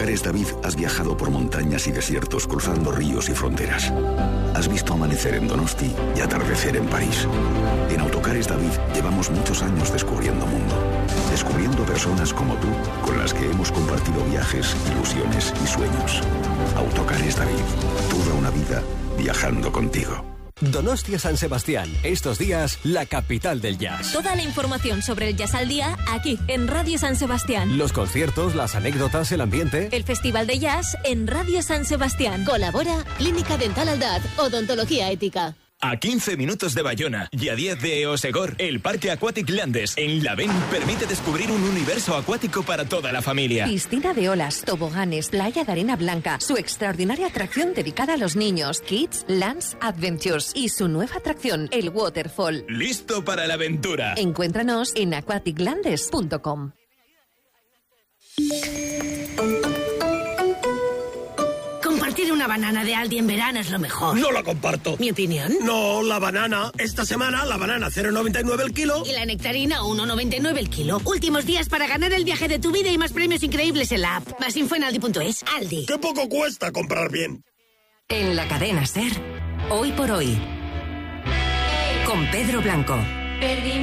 Autocares David has viajado por montañas y desiertos, cruzando ríos y fronteras. Has visto amanecer en Donosti y atardecer en París. En Autocares David llevamos muchos años descubriendo mundo. Descubriendo personas como tú, con las que hemos compartido viajes, ilusiones y sueños. Autocares David, toda una vida viajando contigo. Donostia San Sebastián, estos días la capital del jazz. Toda la información sobre el jazz al día aquí en Radio San Sebastián. Los conciertos, las anécdotas, el ambiente. El Festival de Jazz en Radio San Sebastián. Colabora Clínica Dental Aldad, Odontología Ética. A 15 minutos de Bayona y a 10 de Eosegor, el Parque Aquatic Landes en Lavén permite descubrir un universo acuático para toda la familia. Piscina de olas, toboganes, playa de arena blanca, su extraordinaria atracción dedicada a los niños, Kids Lands Adventures, y su nueva atracción, el Waterfall. ¡Listo para la aventura! Encuéntranos en aquaticlandes.com. Compartir una banana de Aldi en verano es lo mejor. No la comparto. ¿Mi opinión? No, la banana. Esta semana la banana 0,99 el kilo. Y la nectarina 1,99 el kilo. Últimos días para ganar el viaje de tu vida y más premios increíbles en la app. Más info en aldi.es. Aldi. ¡Qué poco cuesta comprar bien! En la cadena SER, Hoy por Hoy, con Pedro Blanco.